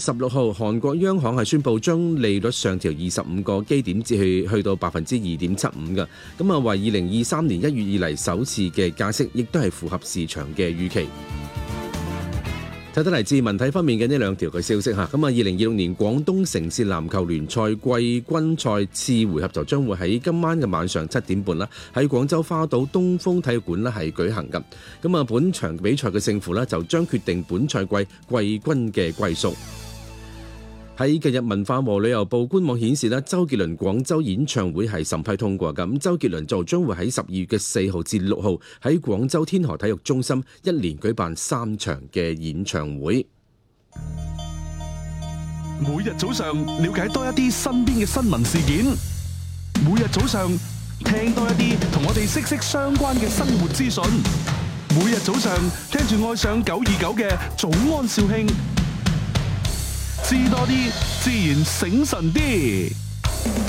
16號，韓國央行係宣布將利率上調25個基點至去到 2.75% 嘅，咁啊為2023年1月以嚟首次嘅加息，亦都係符合市場嘅預期。睇得嚟自文體方面嘅呢兩條嘅消息嚇，咁啊2026年廣東城市籃球聯賽季軍賽次回合就將會喺今晚嘅晚上7點半啦，喺廣州花都東風體育館咧係舉行嘅。咁啊本場比賽嘅勝負咧就將決定本賽季季軍嘅歸屬。喺近日文化和旅遊部官網顯示咧，周杰倫廣州演唱會係審批通過嘅。咁周杰倫就將會喺12月嘅4號至6號喺廣州天河體育中心一連舉辦3場嘅演唱會。 每日早上了解多一啲身邊嘅新聞事件，每日早上聽多一啲同我哋息息相關嘅生活資訊，每日早上聽住愛上929嘅早安兆慶。知多啲，自然醒神啲。